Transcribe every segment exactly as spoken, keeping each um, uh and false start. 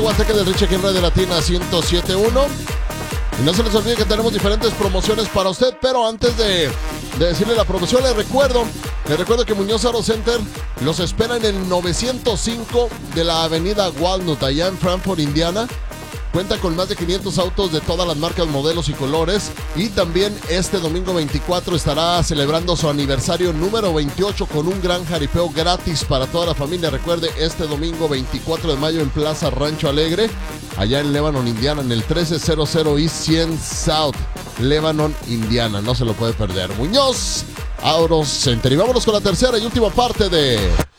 Guateque del Richie aquí en Radio Latina ciento siete punto uno. Y no se les olvide que tenemos diferentes promociones para usted, pero antes de, de decirle la promoción, les recuerdo, les recuerdo que Muñoz Auto Center los espera en el novecientos cinco de la avenida Walnut, allá en Frankfort, Indiana. Cuenta con más de quinientos autos de todas las marcas, modelos y colores. Y también este domingo veinticuatro estará celebrando su aniversario número veintiocho con un gran jaripeo gratis para toda la familia. Recuerde, este domingo veinticuatro de mayo en Plaza Rancho Alegre, allá en Lebanon, Indiana, en el trece cero cero East cien South, Lebanon, Indiana. No se lo puede perder. Muñoz Auto Center. Y vámonos con la tercera y última parte de...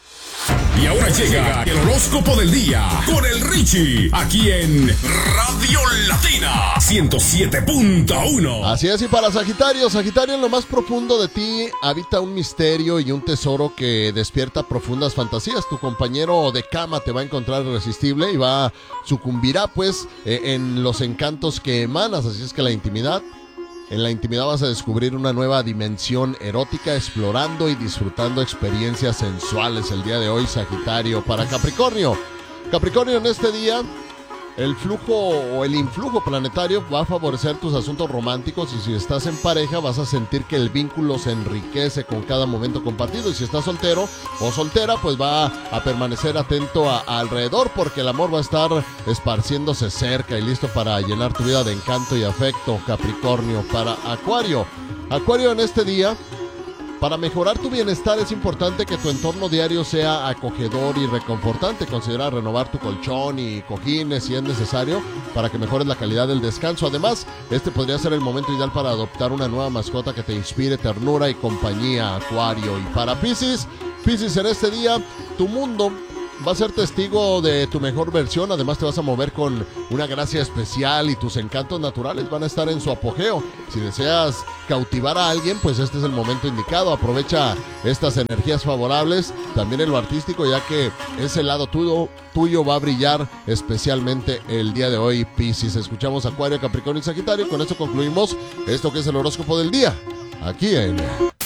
Y ahora llega el horóscopo del día con el Richie, aquí en Radio Latina ciento siete punto uno. Así es, y para Sagitario, Sagitario, en lo más profundo de ti habita un misterio y un tesoro que despierta profundas fantasías. Tu compañero de cama te va a encontrar irresistible y va sucumbirá pues eh, en los encantos que emanas. Así es que la intimidad En la intimidad vas a descubrir una nueva dimensión erótica, explorando y disfrutando experiencias sensuales el día de hoy, Sagitario. Para Capricornio, Capricornio, en este día el flujo o el influjo planetario va a favorecer tus asuntos románticos, y si estás en pareja vas a sentir que el vínculo se enriquece con cada momento compartido, y si estás soltero o soltera pues va a permanecer atento a, a alrededor, porque el amor va a estar esparciéndose cerca y listo para llenar tu vida de encanto y afecto, Capricornio. Para Acuario, Acuario, en este día, para mejorar tu bienestar es importante que tu entorno diario sea acogedor y reconfortante. Considera renovar tu colchón y cojines si es necesario para que mejores la calidad del descanso. Además, este podría ser el momento ideal para adoptar una nueva mascota que te inspire ternura y compañía, Acuario. Y para Piscis, Piscis, en este día tu mundo va a ser testigo de tu mejor versión. Además te vas a mover con una gracia especial y tus encantos naturales van a estar en su apogeo. Si deseas cautivar a alguien, pues este es el momento indicado. Aprovecha estas energías favorables, también en lo artístico, ya que ese lado tuyo, tuyo va a brillar especialmente el día de hoy, Piscis. Escuchamos Acuario, Capricornio y Sagitario. Con esto concluimos esto que es el horóscopo del día, aquí en...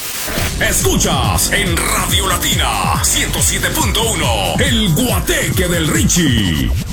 Escuchas en Radio Latina ciento siete punto uno, el Guateque del Richie.